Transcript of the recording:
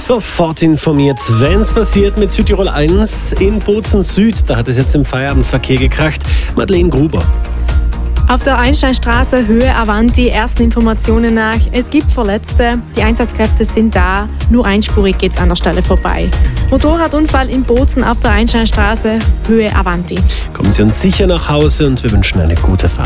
Sofort informiert, wenn's passiert mit Südtirol 1 in Bozen Süd. Da hat es jetzt im Feierabendverkehr gekracht. Madeleine Gruber. Auf der Einsteinstraße Höhe Avanti, ersten Informationen nach. Es gibt Verletzte, die Einsatzkräfte sind da, nur einspurig geht's an der Stelle vorbei. Motorradunfall in Bozen auf der Einsteinstraße Höhe Avanti. Kommen Sie uns sicher nach Hause und wir wünschen eine gute Fahrt.